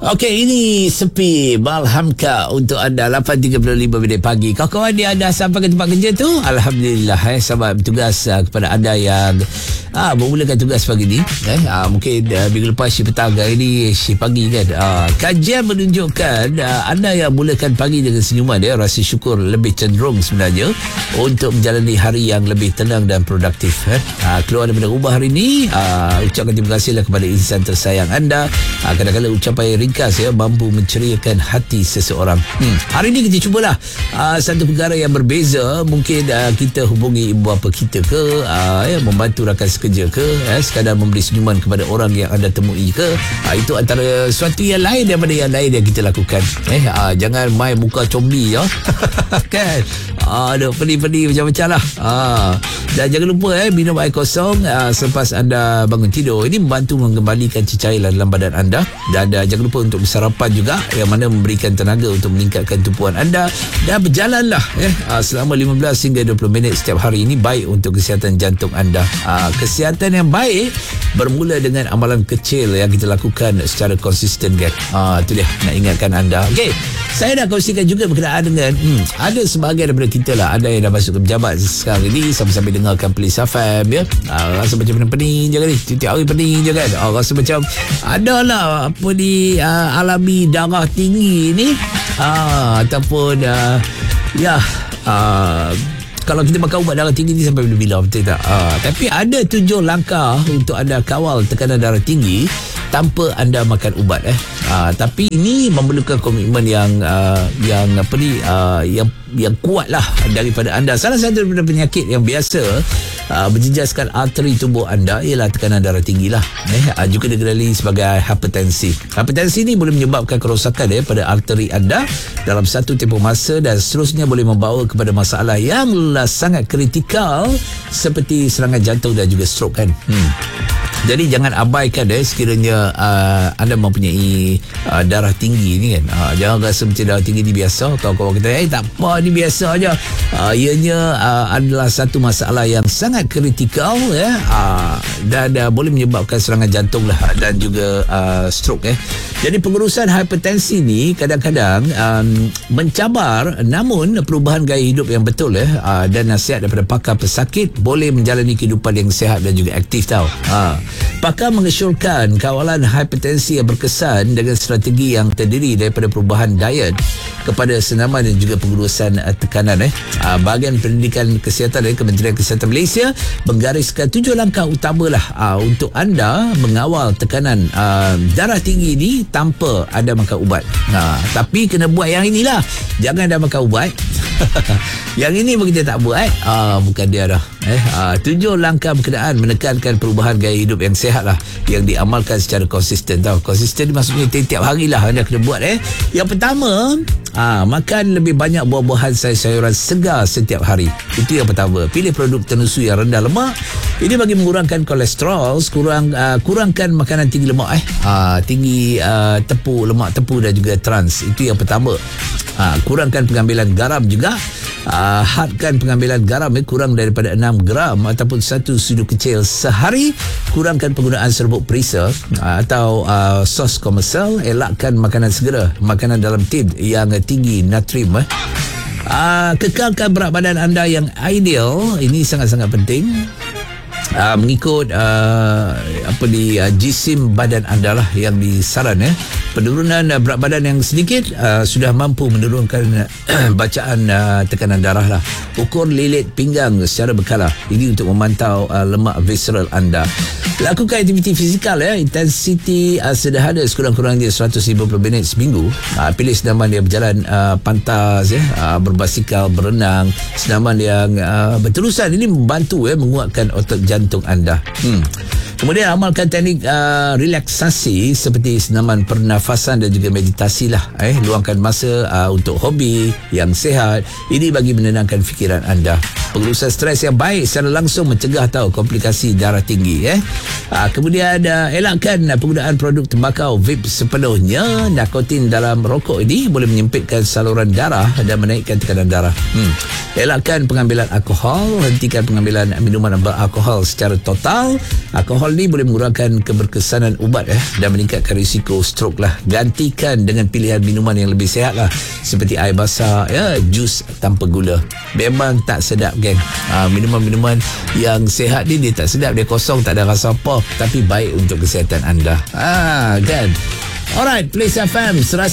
Okey, ini sepi Malhamka untuk anda 8.35 pagi. Kawan-kawan dia ada sampai ke tempat kerja tu. Alhamdulillah sahabat bertugas kepada anda yang memulakan tugas pagi ni. Mungkin minggu lepas shift petang, hari ni shift pagi kan. Kajian menunjukkan anda yang mulakan pagi dengan senyuman rasa syukur lebih cenderung sebenarnya untuk menjalani hari yang lebih tenang dan produktif. Keluar daripada rumah hari ni, ucapkan terima kasihlah kepada insan tersayang anda. Kadang-kadang ucapan ringkas mampu menceriakan hati seseorang. Hari ni kita cubalah satu perkara yang berbeza. Mungkin kita hubungi ibu bapa kita ke, membantu rakan sekerja ke, sekadar memberi senyuman kepada orang yang anda temui ke. Itu antara sesuatu yang lain daripada yang lain yang kita lakukan. Jangan main muka combi kan. Aduh, pedih-pedih macam-macam lah. Dan jangan lupa minum air kosong selepas anda bangun tidur. Ini membantu mengembalikan cairan dalam badan anda. Dan jangan lupa untuk bersarapan juga, yang mana memberikan tenaga untuk meningkatkan tumpuan anda. Dan berjalanlah selama 15 hingga 20 minit setiap hari. Ini baik untuk kesihatan jantung anda. Kesihatan yang baik bermula dengan amalan kecil yang kita lakukan secara konsisten kan. Itu dia nak ingatkan anda. Okey, saya nak kongsikan juga berkenaan dengan ada sebahagian daripada kita lah, ada yang dah masuk ke pejabat sekarang ini, sambil-sambil dengarkan Police FM rasa macam pening je kan ni, tiap hari pening je kan. Rasa macam ada lah apa ni, alami darah tinggi ni, ataupun kalau kita makan ubat darah tinggi ni sampai bila-bila, betul tak? Tapi ada 7 langkah untuk anda kawal tekanan darah tinggi tanpa anda makan ubat. Tapi ini memerlukan komitmen yang kuat lah daripada anda. Salah satu daripada penyakit yang biasa menjejaskan arteri tubuh anda ialah tekanan darah tinggi lah. Juga dikenali sebagai hipertensi. Hipertensi ni boleh menyebabkan kerosakan pada arteri anda dalam satu tempoh masa, dan seterusnya boleh membawa kepada masalah yang sangat kritikal seperti serangan jantung dan juga stroke kan. Jadi jangan abaikan sekiranya anda mempunyai darah tinggi ni kan. Jangan rasa macam darah tinggi ni biasa. Kawan-kawan kata tak apa, ni biasa aja. Ianya adalah satu masalah yang sangat kritikal dan boleh menyebabkan serangan jantung lah, dan juga stroke. Jadi pengurusan hipertensi ni kadang-kadang mencabar, namun perubahan gaya hidup yang betul dan nasihat daripada pakar pesakit boleh menjalani kehidupan yang sihat dan juga aktif tau. Pakar mengesyorkan kawalan hipertensi yang berkesan dengan strategi yang terdiri daripada perubahan diet kepada senaman dan juga pengurusan tekanan. Bahagian Pendidikan Kesihatan dari Kementerian Kesihatan Malaysia menggariskan 7 langkah utamalah untuk anda mengawal tekanan darah tinggi ni tanpa anda makan ubat. Tapi kena buat yang inilah. Jangan anda makan ubat. Yang ini pun kita tak buat. Bukan dia dah. 7 langkah berkenaan menekankan perubahan gaya hidup yang sihat lah, yang diamalkan secara konsisten tau. Konsisten ni maksudnya tiap hari lah anda kena buat. Yang pertama, makan lebih banyak buah-buahan, sayur-sayuran segar setiap hari. Itu yang pertama. Pilih produk ternesu yang rendah lemak. Ini bagi mengurangkan kolesterol. Kurangkan makanan tinggi lemak, tinggi tepung, lemak tepung dan juga trans. Itu yang pertama. Kurangkan pengambilan garam juga. Hadkan pengambilan garam kurang daripada 6 gram ataupun 1 sudu kecil sehari. Kurangkan penggunaan serbuk perisa atau sos komersial. Elakkan makanan segera, makanan dalam tin yang tinggi natrium. Kekalkan berat badan anda yang ideal. Ini sangat-sangat penting. Mengikut jisim badan anda lah yang disaran. Penurunan berat badan yang sedikit sudah mampu menurunkan bacaan tekanan darah lah. Ukur lilit pinggang secara berkala. Ini untuk memantau lemak visceral anda. Lakukan aktiviti fizikal intensiti sederhana sekurang-kurangnya 150 minit seminggu. Pilih senaman yang berjalan pantas, berbasikal, berenang, senaman yang berterusan. Ini membantu menguatkan otot jantung anda. Kemudian amalkan teknik relaksasi seperti senaman pernafasan dan juga meditasi lah. Luangkan masa untuk hobi yang sihat. Ini bagi menenangkan fikiran anda. Pengurusan stres yang baik secara langsung mencegah komplikasi darah tinggi. Kemudian elakkan penggunaan produk tembakau vape sepenuhnya. Nikotin dalam rokok ini boleh menyempitkan saluran darah dan menaikkan tekanan darah. Elakkan pengambilan alkohol. Hentikan pengambilan minuman beralkohol secara total. Alkohol alkohol ni boleh mengurangkan keberkesanan ubat dan meningkatkan risiko stroke lah. Gantikan dengan pilihan minuman yang lebih sihat lah, seperti air basah, jus tanpa gula. Memang tak sedap, geng. Minuman-minuman yang sihat ni dia tak sedap, dia kosong, tak ada rasa apa, tapi baik untuk kesihatan anda. Kan? Alright, Place FM, serasa